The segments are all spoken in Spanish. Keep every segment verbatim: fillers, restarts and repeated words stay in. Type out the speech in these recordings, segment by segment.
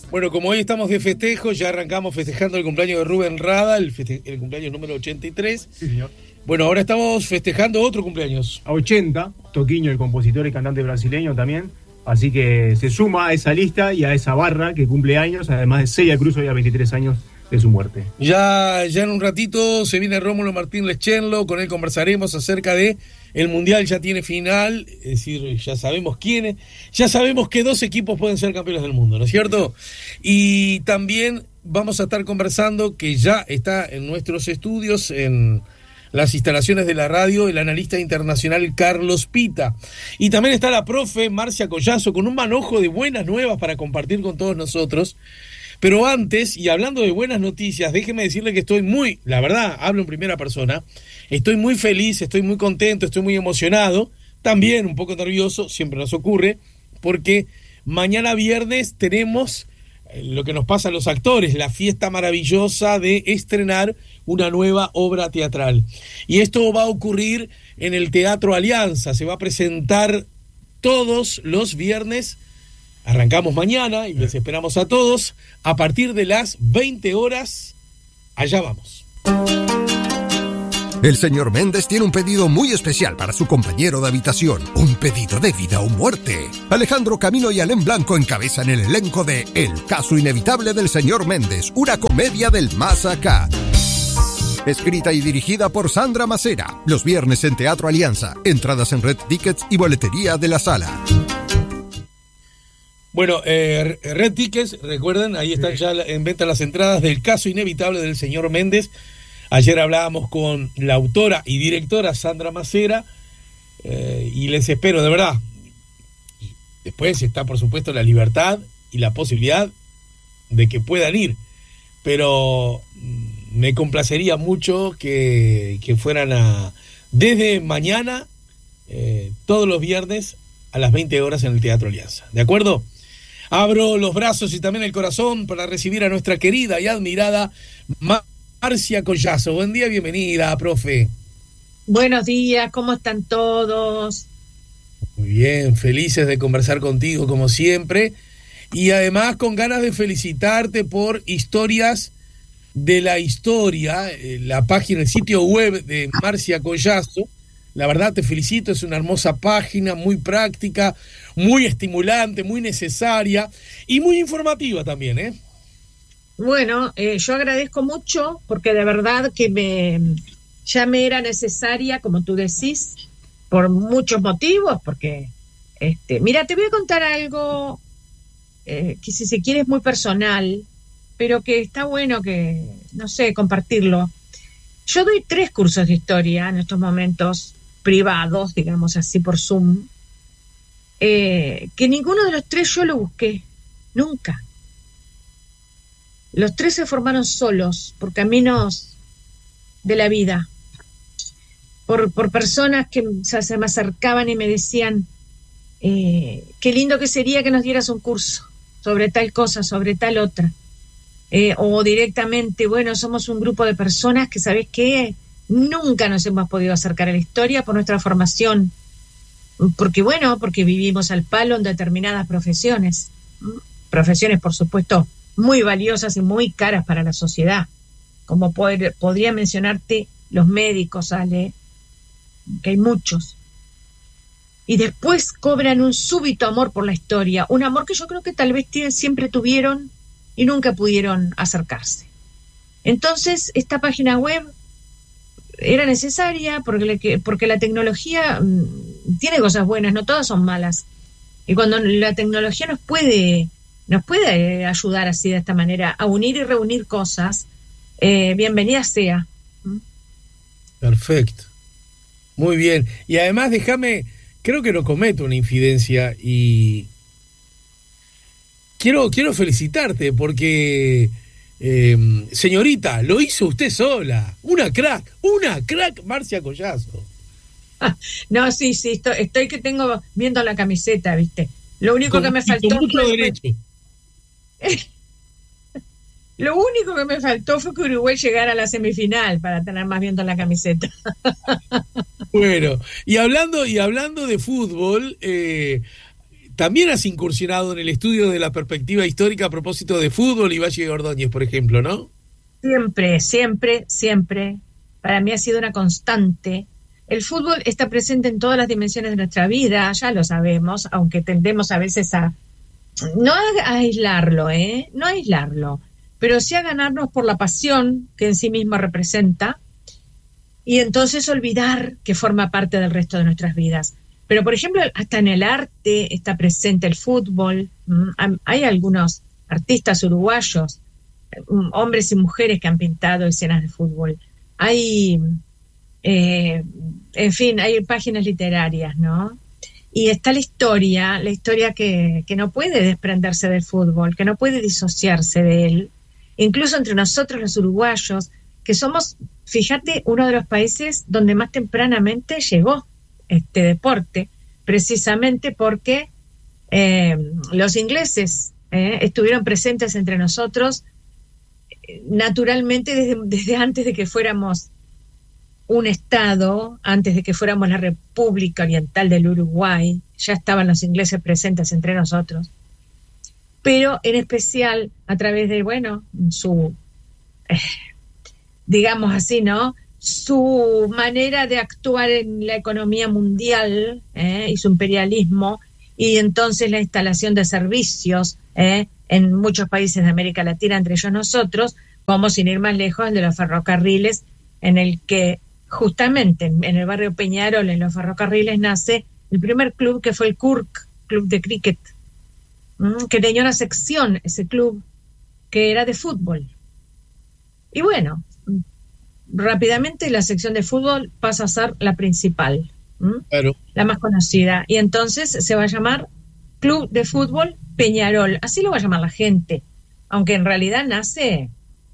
Bueno, como hoy estamos de festejo, ya arrancamos festejando el cumpleaños de Rubén Rada, el, feste- el cumpleaños número ochenta y tres. Sí, señor. Bueno, ahora estamos festejando otro cumpleaños. A ochenta, Toquinho, el compositor y cantante brasileño también. Así que se suma a esa lista y a esa barra que cumple años, además de Celia Cruz, hoy a veintitrés años de su muerte. Ya, ya en un ratito se viene Rómulo Martín Leschenlo, con él conversaremos acerca de el Mundial ya tiene final, es decir, ya sabemos quiénes, ya sabemos que dos equipos pueden ser campeones del mundo, ¿no es cierto? Y también vamos a estar conversando, que ya está en nuestros estudios, en las instalaciones de la radio, el analista internacional Carlos Pita. Y también está la profe Marcia Collazo, con un manojo de buenas nuevas para compartir con todos nosotros. Pero antes, y hablando de buenas noticias, déjeme decirle que estoy muy, la verdad, hablo en primera persona, estoy muy feliz, estoy muy contento, estoy muy emocionado, también un poco nervioso, siempre nos ocurre, porque mañana viernes tenemos eh, lo que nos pasa a los actores, la fiesta maravillosa de estrenar una nueva obra teatral. Y esto va a ocurrir en el Teatro Alianza, se va a presentar todos los viernes. Arrancamos mañana y les esperamos a todos a partir de las veinte horas. Allá vamos. El señor Méndez tiene un pedido muy especial para su compañero de habitación. Un pedido de vida o muerte. Alejandro Camino y Alén Blanco encabezan el elenco de El caso inevitable del señor Méndez, una comedia del más acá. Escrita y dirigida por Sandra Macera. Los viernes en Teatro Alianza. Entradas en Red Tickets y boletería de la sala. Bueno, eh, Red Tickets, recuerden, ahí están ya en venta las entradas del caso inevitable del señor Méndez. Ayer hablábamos con la autora y directora Sandra Macera eh, y les espero, de verdad. Después está, por supuesto, la libertad y la posibilidad de que puedan ir, pero me complacería mucho que, que fueran a, desde mañana, eh, todos los viernes a las veinte horas en el Teatro Alianza. ¿De acuerdo? Abro los brazos y también el corazón para recibir a nuestra querida y admirada Marcia Collazo. Buen día, bienvenida, profe. Buenos días, ¿cómo están todos? Muy bien, felices de conversar contigo como siempre. Y además con ganas de felicitarte por Historias de la Historia, la página, el sitio web de Marcia Collazo. La verdad te felicito, es una hermosa página, muy práctica, muy estimulante, muy necesaria y muy informativa también, ¿eh? Bueno, eh, yo agradezco mucho porque de verdad que me ya me era necesaria, como tú decís, por muchos motivos, porque, este, mira, te voy a contar algo eh, que si se quiere es muy personal, pero que está bueno que, no sé, compartirlo. Yo doy tres cursos de historia en estos momentos, privados, digamos así, por Zoom, eh, que ninguno de los tres yo lo busqué, nunca. Los tres se formaron solos, por caminos de la vida, por, por personas que se, se me acercaban y me decían, eh, qué lindo que sería que nos dieras un curso sobre tal cosa, sobre tal otra. Eh, o directamente, bueno, somos un grupo de personas que, ¿sabés qué?, nunca nos hemos podido acercar a la historia por nuestra formación, porque bueno, porque vivimos al palo en determinadas profesiones, profesiones por supuesto muy valiosas y muy caras para la sociedad, como poder, podría mencionarte los médicos, Ale, que hay muchos, y después cobran un súbito amor por la historia, un amor que yo creo que tal vez tienen, siempre tuvieron y nunca pudieron acercarse. Entonces esta página web era necesaria porque, porque la tecnología mmm, tiene cosas buenas, no todas son malas. Y cuando la tecnología nos puede, nos puede ayudar así de esta manera a unir y reunir cosas, eh, bienvenida sea. Perfecto. Muy bien. Y además déjame, creo que no cometo una infidencia y quiero, quiero felicitarte porque... Eh, señorita, lo hizo usted sola. Una crack, una crack, Marcia Collazo. Ah, no, sí, sí, estoy, estoy que tengo viendo la camiseta, ¿viste? Lo único con, que me faltó. Con mucho fue, derecho. Lo único que me faltó fue que Uruguay llegara a la semifinal para tener más viendo la camiseta. Bueno, y hablando, y hablando de fútbol, eh, también has incursionado en el estudio de la perspectiva histórica a propósito de fútbol y Valle de Ordóñez, por ejemplo, ¿no? Siempre, siempre, siempre. Para mí ha sido una constante. El fútbol está presente en todas las dimensiones de nuestra vida, ya lo sabemos, aunque tendemos a veces a no a aislarlo, ¿eh? No a aislarlo, pero sí a ganarnos por la pasión que en sí mismo representa y entonces olvidar que forma parte del resto de nuestras vidas. Pero, por ejemplo, hasta en el arte está presente el fútbol. Hay algunos artistas uruguayos, hombres y mujeres que han pintado escenas de fútbol. Hay, eh, en fin, hay páginas literarias, ¿no? Y está la historia, la historia que, que no puede desprenderse del fútbol, que no puede disociarse de él. Incluso entre nosotros los uruguayos, que somos, fíjate, uno de los países donde más tempranamente llegó este deporte, precisamente porque eh, los ingleses eh, estuvieron presentes entre nosotros eh, naturalmente desde, desde antes de que fuéramos un estado, antes de que fuéramos la República Oriental del Uruguay, ya estaban los ingleses presentes entre nosotros, pero en especial a través de, bueno, su, eh, digamos así, ¿no?, su manera de actuar en la economía mundial eh, y su imperialismo, y entonces la instalación de servicios eh, en muchos países de América Latina, entre ellos nosotros, como sin ir más lejos, el de los ferrocarriles, en el que justamente en el barrio Peñarol, en los ferrocarriles, nace el primer club, que fue el Kurk, club de cricket, que tenía una sección, ese club, que era de fútbol. Y bueno, rápidamente la sección de fútbol pasa a ser la principal, claro, la más conocida, y entonces se va a llamar Club de Fútbol Peñarol, así lo va a llamar la gente, aunque en realidad nace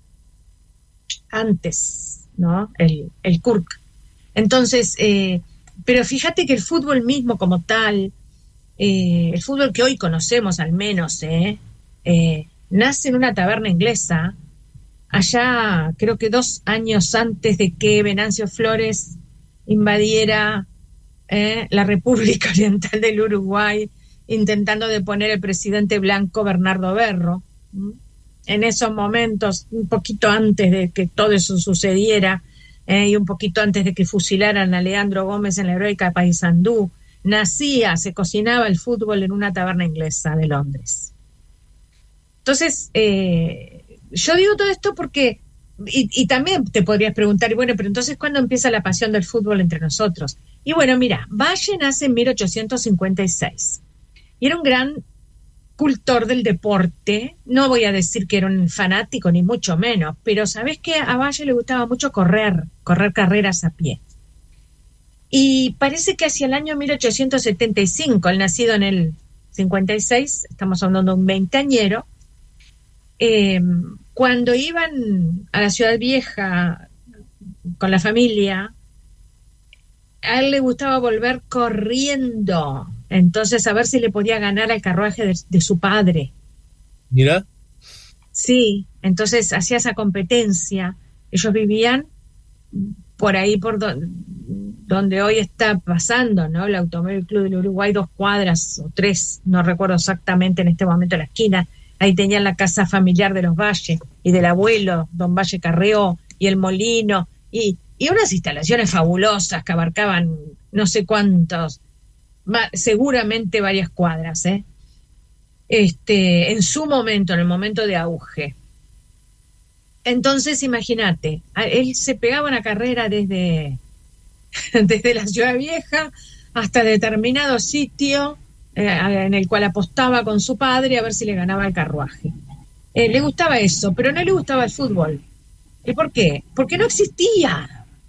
antes, ¿no? El, el Kurk. Entonces, eh, pero fíjate que el fútbol mismo como tal, eh, el fútbol que hoy conocemos al menos, eh, eh, nace en una taberna inglesa, allá creo que dos años antes de que Venancio Flores invadiera eh, la República Oriental del Uruguay, intentando deponer al presidente blanco Bernardo Berro. ¿Mm? En esos momentos, un poquito antes de que todo eso sucediera, eh, y un poquito antes de que fusilaran a Leandro Gómez en la heroica Paysandú, nacía, se cocinaba el fútbol en una taberna inglesa de Londres. Entonces, eh, yo digo todo esto porque, y, y también te podrías preguntar, y bueno, pero entonces, ¿cuándo empieza la pasión del fútbol entre nosotros? Y bueno, mira, Valle nace en mil ochocientos cincuenta y seis, y era un gran cultor del deporte. No voy a decir que era un fanático, ni mucho menos, pero ¿sabés qué? A Valle le gustaba mucho correr, correr carreras a pie. Y parece que hacia el año mil ochocientos setenta y cinco, él nacido en el cincuenta y seis, estamos hablando de un veinteañero, eh, cuando iban a la Ciudad Vieja con la familia, a él le gustaba volver corriendo, entonces a ver si le podía ganar al carruaje de, de su padre. Mira. Sí, entonces hacía esa competencia. Ellos vivían por ahí, por do, donde hoy está pasando, ¿no?, el Automóvil Club del Uruguay, dos cuadras o tres, no recuerdo exactamente en este momento la esquina. Ahí tenían la casa familiar de los Valle y del abuelo, don Valle Carreó, y el molino, y, y unas instalaciones fabulosas que abarcaban no sé cuántos, seguramente varias cuadras, ¿eh? Este, en su momento, en el momento de auge. Entonces, imagínate, él se pegaba una carrera desde, desde la Ciudad Vieja hasta determinado sitio eh, en el cual apostaba con su padre a ver si le ganaba el carruaje. Eh, le gustaba eso, pero no le gustaba el fútbol. ¿Y por qué? Porque no existía.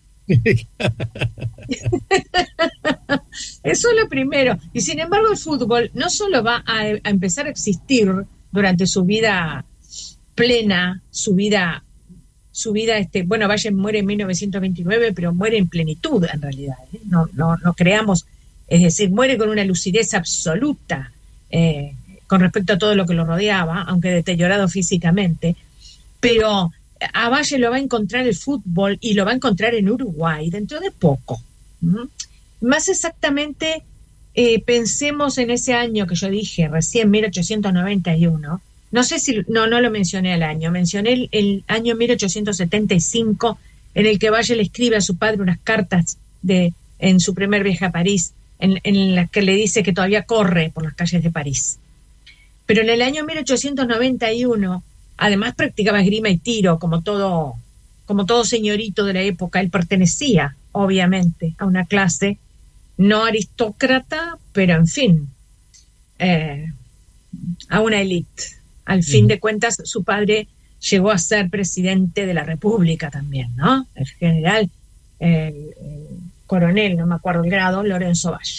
Eso es lo primero. Y sin embargo el fútbol no solo va a, a empezar a existir durante su vida plena, su vida, su vida, este, bueno, Valle muere en mil novecientos veintinueve, pero muere en plenitud en realidad, ¿eh? No, no, no creamos, es decir, muere con una lucidez absoluta eh, con respecto a todo lo que lo rodeaba, aunque deteriorado físicamente, pero a Valle lo va a encontrar el fútbol y lo va a encontrar en Uruguay dentro de poco. ¿Mm? Más exactamente eh, pensemos en ese año que yo dije recién, mil ochocientos noventa y uno. No sé si, no, no lo mencioné al año, mencioné el, el año mil ochocientos setenta y cinco, en el que Valle le escribe a su padre unas cartas de, en su primer viaje a París, en, en las que le dice que todavía corre por las calles de París. Pero en el año mil ochocientos noventa y uno, además practicaba esgrima y tiro, como todo, como todo señorito de la época. Él pertenecía, obviamente, a una clase no aristócrata, pero en fin, eh, a una élite. Al fin uh-huh. de cuentas, su padre llegó a ser presidente de la República también, ¿no? El general, el, el coronel, no me acuerdo el grado, Lorenzo Valle.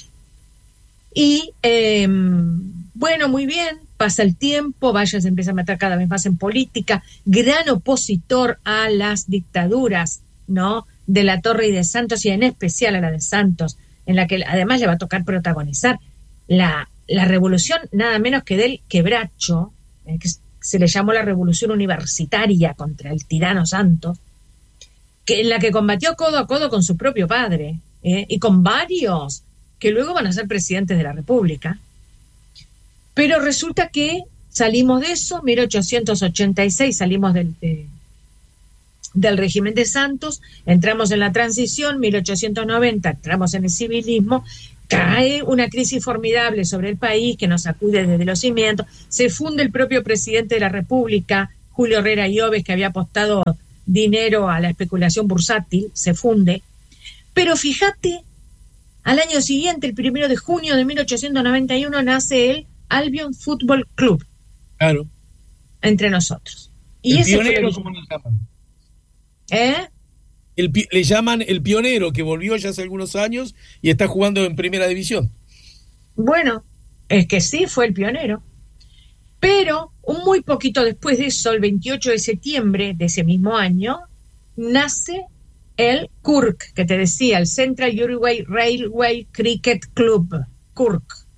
Y, eh, bueno, muy bien, pasa el tiempo, Valle se empieza a meter cada vez más en política, gran opositor a las dictaduras, ¿no? De la Torre y de Santos, y en especial a la de Santos, en la que además le va a tocar protagonizar la, la revolución, nada menos que del Quebracho, eh, que se le llamó la revolución universitaria contra el tirano Santos, que en la que combatió codo a codo con su propio padre, eh, y con varios que luego van a ser presidentes de la República. Pero resulta que salimos de eso, mil ochocientos ochenta y seis salimos del, de, del régimen de Santos, entramos en la transición, mil ochocientos noventa entramos en el civilismo, cae una crisis formidable sobre el país que nos sacude desde los cimientos, se funde el propio presidente de la República, Julio Herrera Lloves, que había apostado dinero a la especulación bursátil, se funde. Pero fíjate, al año siguiente, el primero de junio de mil ochocientos noventa y uno, nace el Albion Football Club. Claro. Entre nosotros. Y el ese pionero, fue ¿cómo le llaman? ¿Eh? El, le llaman el pionero, que volvió ya hace algunos años y está jugando en primera división. Bueno, es que sí, fue el pionero. Pero un muy poquito después de eso, el veintiocho de septiembre de ese mismo año, nace el C U R C, que te decía, el Central Uruguay Railway Cricket Club, C U R C,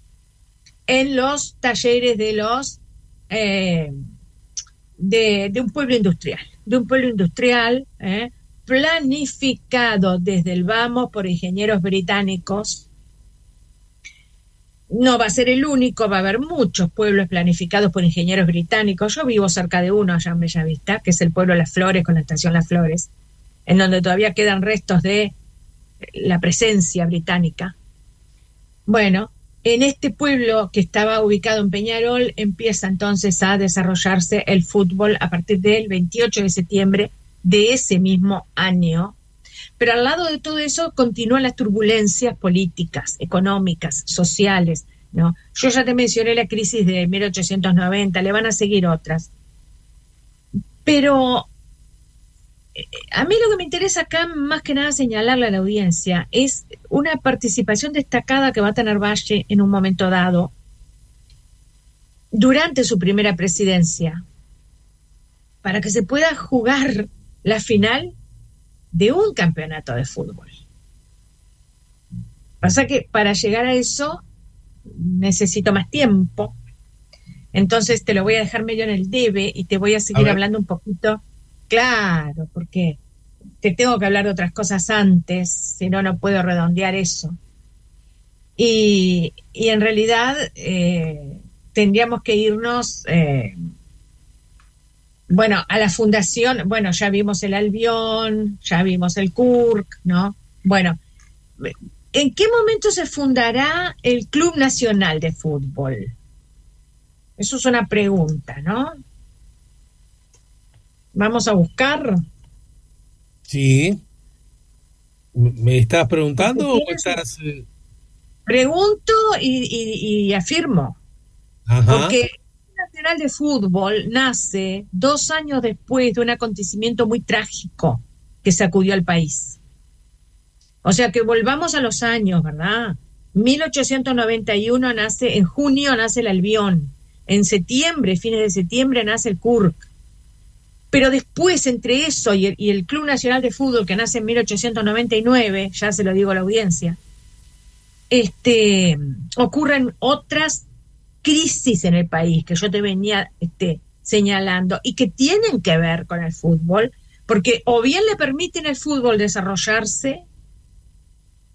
en los talleres de los eh, de, de un pueblo industrial, de un pueblo industrial, eh, planificado desde el vamos por ingenieros británicos. No va a ser el único, va a haber muchos pueblos planificados por ingenieros británicos. Yo vivo cerca de uno allá en Bellavista, que es el pueblo Las Flores, con la estación Las Flores, en donde todavía quedan restos de la presencia británica. Bueno, en este pueblo que estaba ubicado en Peñarol, empieza entonces a desarrollarse el fútbol a partir del veintiocho de septiembre de ese mismo año. Pero al lado de todo eso continúan las turbulencias políticas, económicas, sociales, ¿no? Yo ya te mencioné la crisis de mil ochocientos noventa, le van a seguir otras. Pero a mí lo que me interesa acá, más que nada señalarle a la audiencia, es una participación destacada que va a tener Valle en un momento dado, durante su primera presidencia, para que se pueda jugar la final de un campeonato de fútbol. Pasa que para llegar a eso necesito más tiempo, entonces te lo voy a dejar medio en el debe y te voy a seguir a hablando un poquito. Claro, porque te tengo que hablar de otras cosas antes, si no, no puedo redondear eso. Y, y en realidad eh, tendríamos que irnos, eh, bueno, a la fundación. Bueno, ya vimos el Albión, ya vimos el C U R C, ¿no? Bueno, ¿en qué momento se fundará el Club Nacional de Fútbol? Eso es una pregunta, ¿no? ¿Vamos a buscar? Sí. ¿Me estás preguntando o estás...? Pregunto y, y, y afirmo. Ajá. Porque el Nacional de Fútbol nace dos años después de un acontecimiento muy trágico que sacudió al país. O sea que volvamos a los años, ¿verdad? mil ochocientos noventa y uno nace, en junio nace el Albión. En septiembre, fines de septiembre, nace el C U R C. Pero después, entre eso y el, y el Club Nacional de Fútbol, que nace en mil ochocientos noventa y nueve, ya se lo digo a la audiencia, este, ocurren otras crisis en el país que yo te venía este, señalando y que tienen que ver con el fútbol, porque o bien le permiten al fútbol desarrollarse,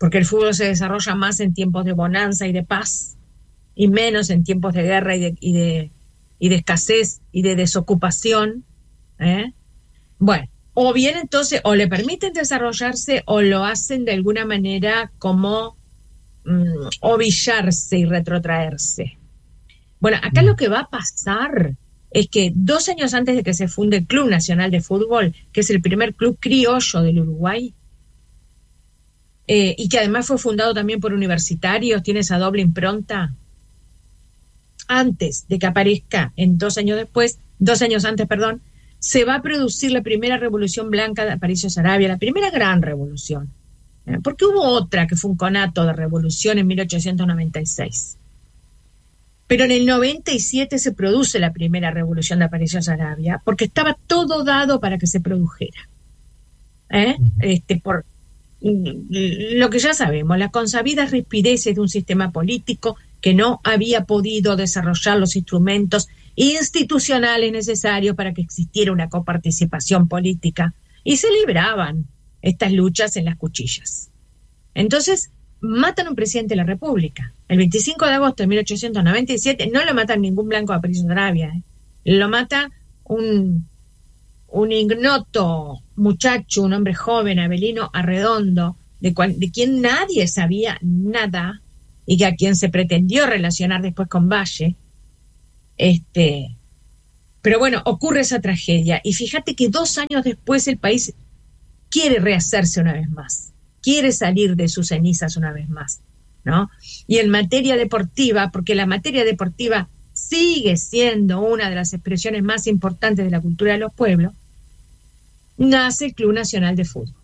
porque el fútbol se desarrolla más en tiempos de bonanza y de paz, y menos en tiempos de guerra y de, y de, y de escasez y de desocupación, ¿eh? Bueno, o bien entonces, o le permiten desarrollarse, o lo hacen de alguna manera como mmm, ovillarse y retrotraerse. Bueno, acá lo que va a pasar es que dos años antes de que se funde el Club Nacional de Fútbol, que es el primer club criollo del Uruguay, eh, y que además fue fundado también por universitarios, tiene esa doble impronta, antes de que aparezca, en dos años después, dos años antes, perdón, se va a producir la primera revolución blanca de Aparicio Saravia, la primera gran revolución, ¿eh? Porque hubo otra que fue un conato de revolución en mil ochocientos noventa y seis. Pero en el noventa y siete se produce la primera revolución de Aparicio Saravia, porque estaba todo dado para que se produjera. ¿Eh? Uh-huh. Este, por lo que ya sabemos, las consabidas rispideces de un sistema político que no había podido desarrollar los instrumentos institucionales necesarios para que existiera una coparticipación política, y se libraban estas luchas en las cuchillas. Entonces, matan a un presidente de la República. El veinticinco de agosto de mil ochocientos noventa y siete no lo mata ningún blanco de Aparicio Saravia, ¿eh? Lo mata un, un ignoto muchacho, un hombre joven, Avelino Arredondo, de, cual, de quien nadie sabía nada y que a quien se pretendió relacionar después con Valle. Este, pero bueno, ocurre esa tragedia. Y fíjate que dos años después el país quiere rehacerse una vez más, quiere salir de sus cenizas una vez más, ¿no? Y en materia deportiva, porque la materia deportiva sigue siendo una de las expresiones más importantes de la cultura de los pueblos, nace el Club Nacional de Fútbol.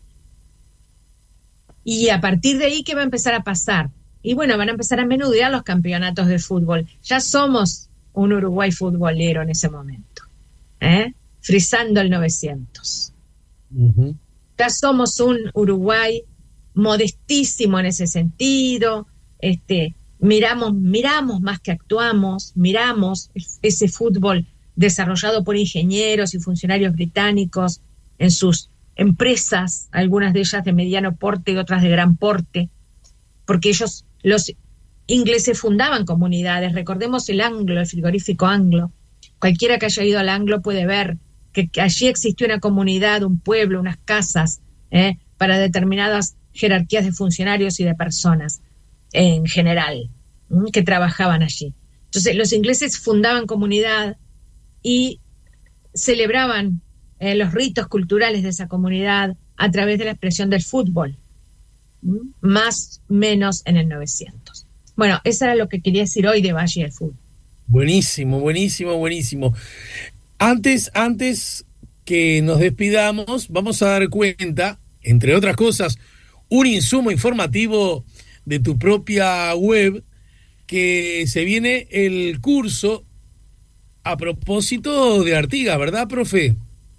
Y a partir de ahí, ¿qué va a empezar a pasar? Y bueno, van a empezar a menudear los campeonatos de fútbol. Ya somos un Uruguay futbolero en ese momento, ¿eh? Frisando el novecientos. Uh-huh. Ya somos un Uruguay modestísimo en ese sentido, este, miramos, miramos más que actuamos, miramos ese fútbol desarrollado por ingenieros y funcionarios británicos en sus empresas, algunas de ellas de mediano porte y otras de gran porte, porque ellos, los ingleses, fundaban comunidades. Recordemos el Anglo, el frigorífico Anglo. Cualquiera que haya ido al Anglo puede ver que, que allí existió una comunidad, un pueblo, unas casas, ¿eh? para determinadas jerarquías de funcionarios y de personas en general, ¿eh? que trabajaban allí. Entonces los ingleses fundaban comunidad y celebraban eh, los ritos culturales de esa comunidad a través de la expresión del fútbol, ¿eh? más o menos en el novecientos. Bueno, eso era lo que quería decir hoy de Valle y el fútbol. Buenísimo, buenísimo, buenísimo. Antes, antes que nos despidamos, vamos a dar cuenta, entre otras cosas, un insumo informativo de tu propia web, que se viene el curso a propósito de Artigas, ¿verdad, profe?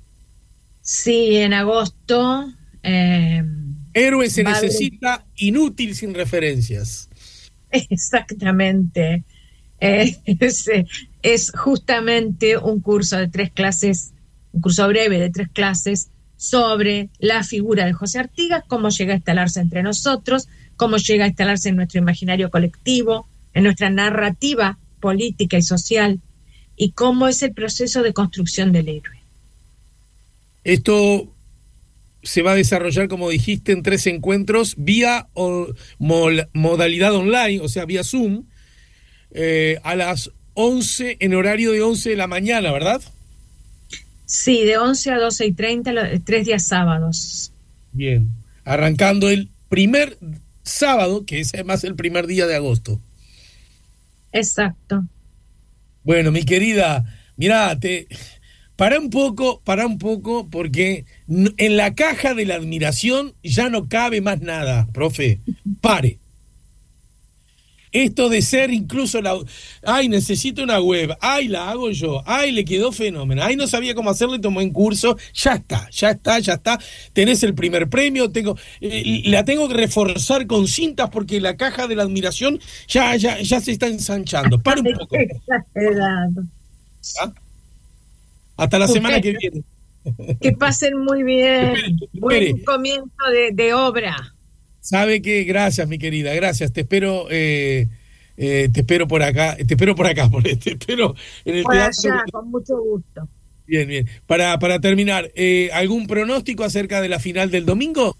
Sí, en agosto. Eh, Héroe se necesita, inútil sin referencias. Exactamente. Eh, es, es justamente un curso de tres clases, un curso breve de tres clases sobre la figura de José Artigas, cómo llega a instalarse entre nosotros, cómo llega a instalarse en nuestro imaginario colectivo, en nuestra narrativa política y social, y cómo es el proceso de construcción del héroe. Esto se va a desarrollar, como dijiste, en tres encuentros vía o, mol, modalidad online, o sea, vía Zoom, eh, a las once, en horario de once de la mañana, ¿verdad? Sí, de once a doce y treinta, tres días sábados. Bien, arrancando el primer sábado, que es además el primer día de agosto. Exacto. Bueno, mi querida, mirá, te... Para un poco, para un poco, porque en la caja de la admiración ya no cabe más nada, profe. Pare. Esto de ser incluso la... Ay, necesito una web. Ay, la hago yo. Ay, le quedó fenómeno. Ay, no sabía cómo hacerlo y tomó en curso. Ya está, ya está, ya está. Tenés el primer premio. Tengo, eh, la tengo que reforzar con cintas porque la caja de la admiración ya, ya, ya se está ensanchando. Pare un poco. ¿Ah? Hasta la semana que viene. Que pasen muy bien. Espere, espere. Buen comienzo de, de obra. Sabe que, gracias, mi querida, gracias. Te espero, eh, eh, te espero por acá, te espero por acá, por, te espero en el por teatro. allá, con mucho gusto. Bien, bien. Para, para terminar, eh, ¿algún pronóstico acerca de la final del domingo?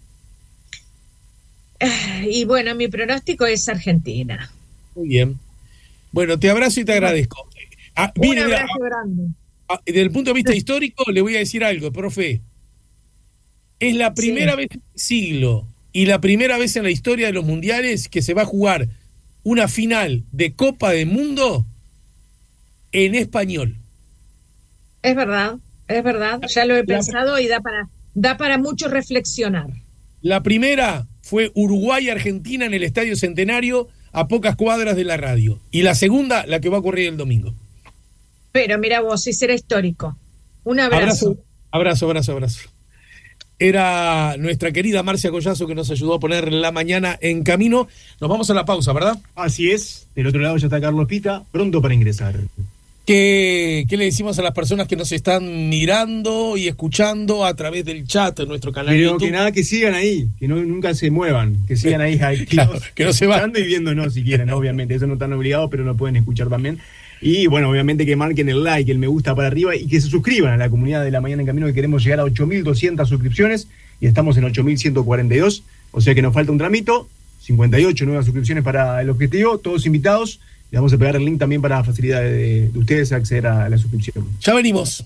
Y bueno, mi pronóstico es Argentina. Muy bien. Bueno, te abrazo y te agradezco. Ah, Un mire, abrazo ah, grande. ah, desde el punto de vista histórico, le voy a decir algo, profe. Es la primera Sí. vez en el siglo y la primera vez en la historia de los mundiales que se va a jugar una final de Copa del Mundo en español. Es verdad, es verdad. Ya lo he pensado y da para, da para mucho reflexionar. La primera fue Uruguay-Argentina en el Estadio Centenario, a pocas cuadras de la radio. Y la segunda, la que va a ocurrir el domingo. Pero mira vos, sí será histórico. Un abrazo. Abrazo, abrazo, abrazo, abrazo. Era nuestra querida Marcia Collazo que nos ayudó a poner la mañana en camino. Nos vamos a la pausa, ¿verdad? Así es. Del otro lado ya está Carlos Pita, pronto para ingresar. ¿Qué, ¿Qué le decimos a las personas que nos están mirando y escuchando a través del chat en nuestro canal de Pero YouTube? que nada, que sigan ahí, que no, nunca se muevan, que sigan ahí activos, Claro, que no se vayan. escuchando y viéndonos si quieren, obviamente. Eso no están obligados, pero lo pueden escuchar también. Y bueno, obviamente que marquen el like, el me gusta para arriba y que se suscriban a la comunidad de La Mañana en Camino, que queremos llegar a ocho mil doscientas suscripciones y estamos en ocho mil ciento cuarenta y dos, o sea que nos falta un tramito, cincuenta y ocho nuevas suscripciones para el objetivo, todos invitados. Le vamos a pegar el link también para facilidad de, de ustedes a acceder a la suscripción. Ya venimos.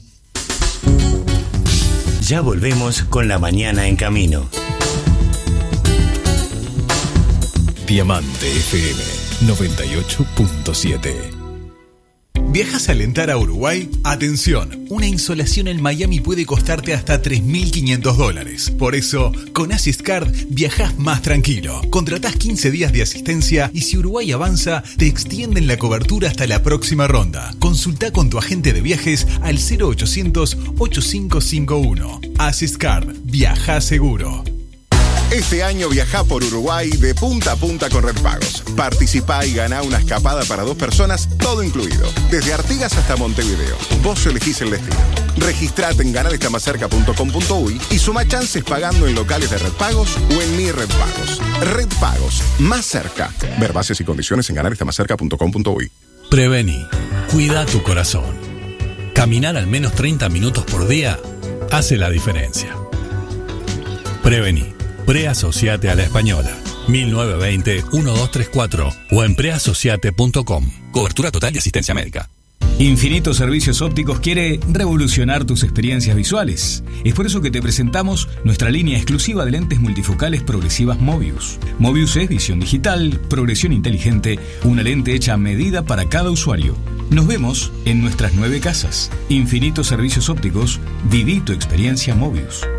Ya volvemos con La Mañana en Camino. Diamante F M noventa y ocho punto siete. ¿Viajas a alentar a Uruguay? Atención, una insolación en Miami puede costarte hasta tres mil quinientos dólares. Por eso, con Assistcard viajás más tranquilo. Contratás quince días de asistencia y si Uruguay avanza, te extienden la cobertura hasta la próxima ronda. Consulta con tu agente de viajes al cero ochocientos ochenta y cinco cincuenta y uno. Assistcard, viaja seguro. Este año viajá por Uruguay de punta a punta con Red Pagos. Participá y ganá una escapada para dos personas, todo incluido. Desde Artigas hasta Montevideo. Vos elegís el destino. Registrate en ganar está más cerca punto com punto uy y suma chances pagando en locales de Red Pagos o en Mi Red Pagos. Red Pagos, más cerca. Ver bases y condiciones en ganar está más cerca punto com punto uy. Prevení. Cuida tu corazón. Caminar al menos treinta minutos por día hace la diferencia. Prevení. Preasociate a la Española. mil novecientos veinte, doce treinta y cuatro o en preasociate punto com. Cobertura total de asistencia médica. Infinito Servicios Ópticos quiere revolucionar tus experiencias visuales. Es por eso que te presentamos nuestra línea exclusiva de lentes multifocales progresivas Mobius. Mobius es visión digital, progresión inteligente, una lente hecha a medida para cada usuario. Nos vemos en nuestras nueve casas. Infinito Servicios Ópticos, viví tu experiencia Mobius.